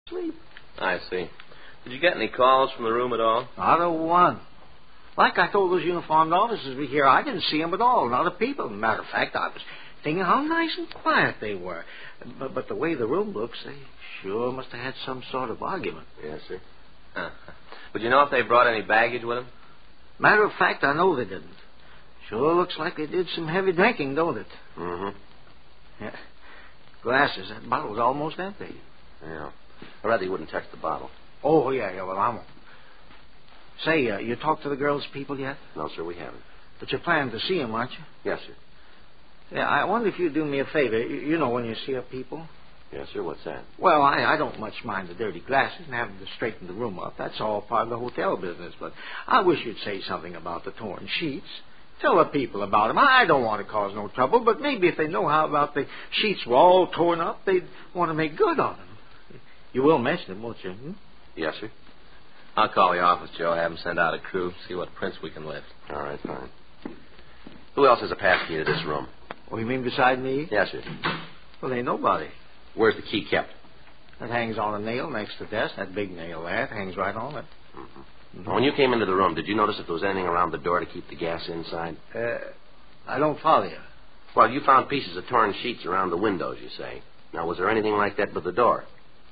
sleep. I see. Did you get any calls from the room at all? Not a one. Like I told those uniformed officers here, I didn't see them at all, not a people. Matter of fact, I was thinking how nice and quiet they were. But the way the room looks, they sure must have had some sort of argument. Yes, sir. Would you know if they brought any baggage with them? Matter of fact, I know they didn't. Sure looks like they did some heavy drinking, don't it? Mm-hmm. Yeah. Glasses, that bottle's almost empty. Yeah. I'd rather you wouldn't touch the bottle. Oh, yeah, well, I won't. Say, you talked to the girls' people yet? No, sir, we haven't. But you're planning to see them, aren't you? Yes, sir. Yeah, I wonder if you'd do me a favor. You know when you see up people? Yes, sir, what's that? Well, I don't much mind the dirty glasses and having to straighten the room up. That's all part of the hotel business. But I wish you'd say something about the torn sheets. Tell the people about them. I don't want to cause no trouble, but maybe if they know how about the sheets were all torn up, they'd want to make good on them. You will mention them, won't you? Hmm? Yes, sir. I'll call the office, Joe. Have them send out a crew, see what prints we can lift. All right, fine. Who else has a pass key to this room? Oh, you mean beside me? Yes, sir. Well, ain't nobody. Where's the key kept? That hangs on a nail next to the desk. That big nail there, it hangs right on it. Mm-hmm. Mm-hmm. When you came into the room, did you notice if there was anything around the door to keep the gas inside? I don't follow you. Well, you found pieces of torn sheets around the windows, you say. Now, was there anything like that with the door?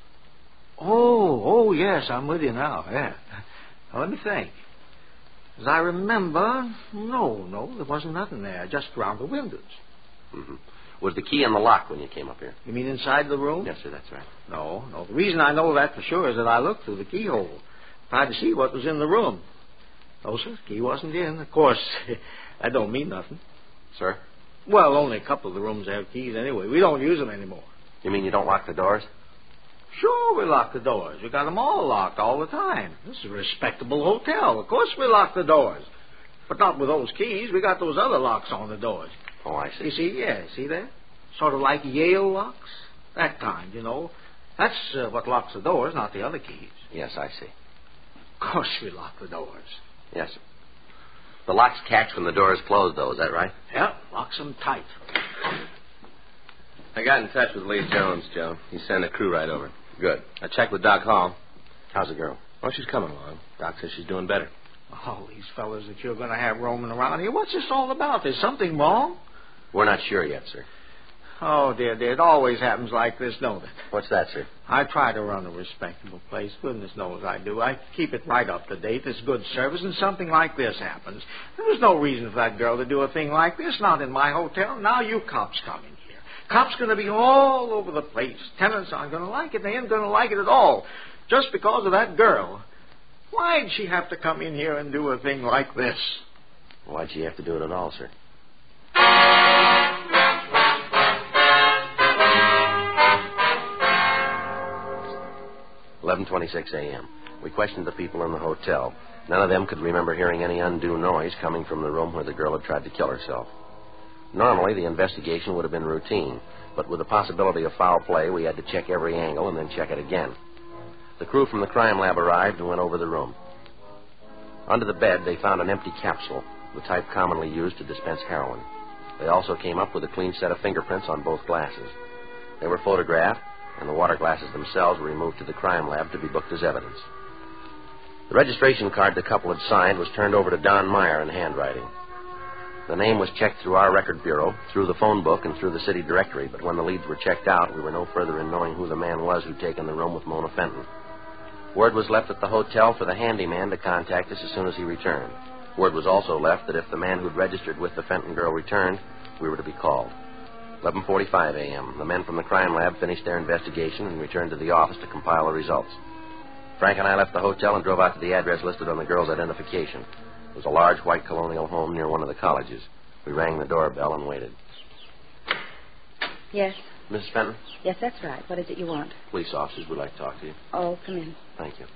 Oh, yes, I'm with you now, yeah. Now, let me think. As I remember, no, there wasn't nothing there, just around the windows. Mm-hmm. Was the key in the lock when you came up here? You mean inside the room? Yes, sir, that's right. No. The reason I know that for sure is that I looked through the keyhole, tried to see what was in the room. No, sir, the key wasn't in. Of course, that don't mean nothing. Sir? Well, only a couple of the rooms have keys anyway. We don't use them anymore. You mean you don't lock the doors? Sure, we lock the doors. We got them all locked all the time. This is a respectable hotel. Of course we lock the doors. But not with those keys. We got those other locks on the doors. Oh, I see. You see, yeah, see that? Sort of like Yale locks. That kind, you know. That's what locks the doors, not the other keys. Yes, I see. Of course we lock the doors. Yes, sir. The locks catch when the door is closed, though. Is that right? Yeah, locks them tight. I got in touch with Lee Jones, Joe. He sent a crew right over. Good. I checked with Doc Hall. How's the girl? Oh, she's coming along. Doc says she's doing better. Oh, these fellas that you're going to have roaming around here, what's this all about? There's something wrong? We're not sure yet, sir. Oh, dear, it always happens like this, don't it? What's that, sir? I try to run a respectable place. Goodness knows I do. I keep it right up to date. It's good service, and something like this happens. There was no reason for that girl to do a thing like this, not in my hotel. Now you cops come in here. Cops going to be all over the place. Tenants aren't going to like it. They ain't going to like it at all. Just because of that girl. Why'd she have to come in here and do a thing like this? Why'd she have to do it at all, sir? 11:26 a.m. We questioned the people in the hotel. None of them could remember hearing any undue noise coming from the room where the girl had tried to kill herself. Normally, the investigation would have been routine, but with the possibility of foul play, we had to check every angle and then check it again. The crew from the crime lab arrived and went over the room. Under the bed, they found an empty capsule, the type commonly used to dispense heroin. They also came up with a clean set of fingerprints on both glasses. They were photographed, and the water glasses themselves were removed to the crime lab to be booked as evidence. The registration card the couple had signed was turned over to Don Meyer in handwriting. The name was checked through our record bureau, through the phone book, and through the city directory, but when the leads were checked out, we were no further in knowing who the man was who'd taken the room with Mona Fenton. Word was left at the hotel for the handyman to contact us as soon as he returned. Word was also left that if the man who'd registered with the Fenton girl returned, we were to be called. 11:45 a.m. The men from the crime lab finished their investigation and returned to the office to compile the results. Frank and I left the hotel and drove out to the address listed on the girl's identification. It was a large white colonial home near one of the colleges. We rang the doorbell and waited. Yes? Mrs. Fenton? Yes, that's right. What is it you want? Police officers would like to talk to you. Oh, come in. Thank you.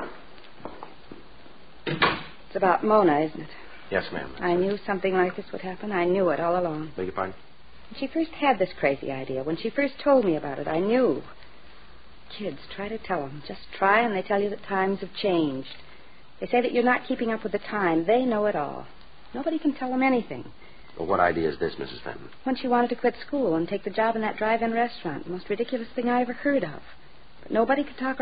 It's about Mona, isn't it? Yes, ma'am. I knew something like this would happen. I knew it all along. Beg your pardon? When she first had this crazy idea, when she first told me about it, I knew. Kids, try to tell them. Just try, and they tell you that times have changed. They say that you're not keeping up with the time. They know it all. Nobody can tell them anything. Well, what idea is this, Mrs. Fenton? When she wanted to quit school and take the job in that drive-in restaurant, the most ridiculous thing I ever heard of. But nobody could talk